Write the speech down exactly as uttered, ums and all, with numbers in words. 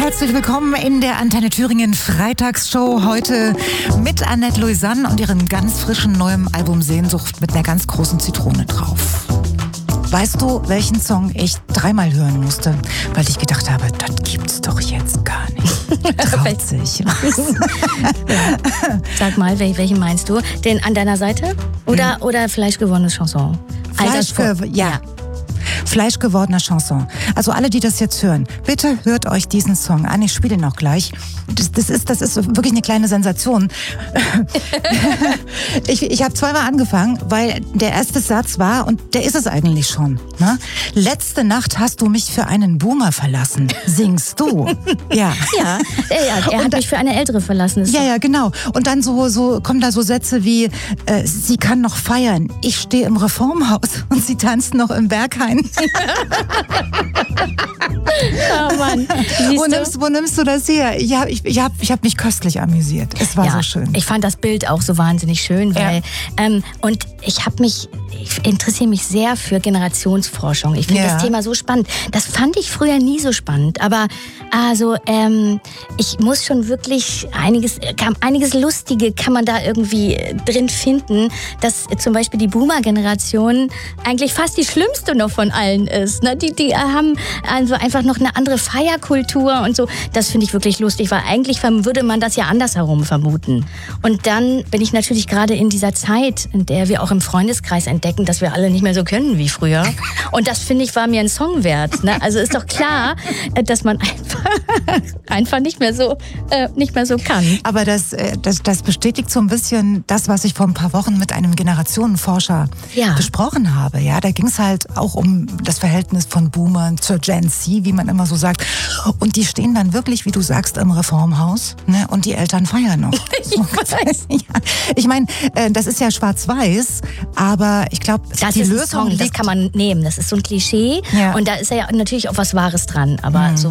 Herzlich willkommen in der Antenne Thüringen Freitagsshow. Heute mit Annette Louisanne und ihrem ganz frischen neuen Album Sehnsucht mit einer ganz großen Zitrone drauf. Weißt du, welchen Song ich dreimal hören musste, weil ich gedacht habe, das gibt's doch jetzt gar nicht. Traut sich. Sag mal, welchen meinst du? Den An deiner Seite? Oder, hm. oder Fleischgewordene Chanson? Fleischge- ja. ja. Fleischgewordener Chanson. Also alle, die das jetzt hören, bitte hört euch diesen Song an. Ich spiele ihn auch gleich. Das, das, ist, das ist wirklich eine kleine Sensation. ich ich habe zweimal angefangen, weil der erste Satz war, und der ist es eigentlich schon, ne? Letzte Nacht hast du mich für einen Boomer verlassen. Singst du? Ja. Ja, ja, er hat mich für eine Ältere verlassen. Ja, ja, genau. Und dann so, so kommen da so Sätze wie, äh, sie kann noch feiern. Ich stehe im Reformhaus und sie tanzt noch im Berghain. Oh Mann. Wo nimmst, wo nimmst du das her? Ich habe ich, ich hab, ich hab mich köstlich amüsiert. Es war ja, so schön. Ich fand das Bild auch so wahnsinnig schön, weil ja. ähm, und ich habe mich, ich interessiere mich sehr für Generationsforschung. Ich finde ja. das Thema so spannend. Das fand ich früher nie so spannend, aber also ähm, ich muss schon wirklich einiges, einiges Lustige kann man da irgendwie drin finden, dass zum Beispiel die Boomer-Generation eigentlich fast die schlimmste noch von allen ist. Ne? Die, die haben also einfach noch eine andere Feierkultur und so. Das finde ich wirklich lustig, weil eigentlich würde man das ja andersherum vermuten. Und dann bin ich natürlich gerade in dieser Zeit, in der wir auch im Freundeskreis entdecken, dass wir alle nicht mehr so können wie früher. Und das, finde ich, war mir ein Song wert. Ne? Also ist doch klar, dass man einfach, einfach nicht mehr so, äh, nicht mehr so kann. Aber das, das, das bestätigt so ein bisschen das, was ich vor ein paar Wochen mit einem Generationenforscher ja. besprochen habe. Ja, da ging es halt auch um das Verhältnis von Boomern zur Gen Z, wie man immer so sagt. Und die stehen dann wirklich, wie du sagst, im Reformhaus, ne? Und die Eltern feiern noch. Ich weiß. Ja. Ich meine, das ist ja schwarz-weiß, aber ich glaube, die ist Lösung Song, das kann man nehmen. Das ist so ein Klischee. Ja. Und da ist ja natürlich auch was Wahres dran. Aber mhm. so